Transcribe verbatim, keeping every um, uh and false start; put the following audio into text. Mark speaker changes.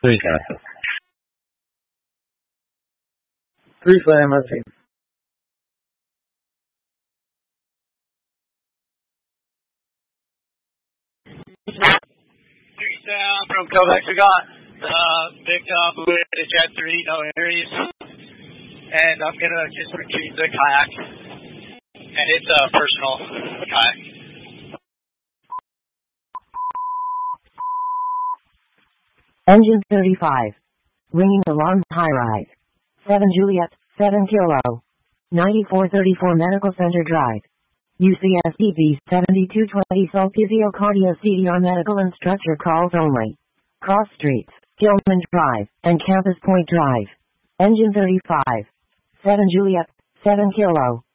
Speaker 1: Three Castle. Three Slam Murphy.
Speaker 2: Three Slam from Kovacs. We got uh, big uh, blue to jet three, no Aries. And I'm going to just retrieve the kayak. And it's a personal kayak.
Speaker 3: Engine thirty-five. Ringing alarm high rise. seven Juliet, seven Kilo. ninety-four thirty-four Medical Center Drive. U C S D B seventy-two twenty Sulpizio Cardia C D R Medical Instructor calls only. Cross Streets, Gilman Drive, and Campus Point Drive. Engine thirty-five. seven Juliet, seven Kilo.